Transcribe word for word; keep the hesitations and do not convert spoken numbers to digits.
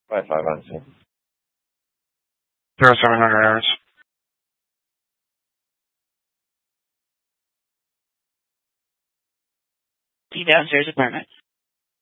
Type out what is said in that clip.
Five five answer. Zero seven hundred hours. The downstairs apartment.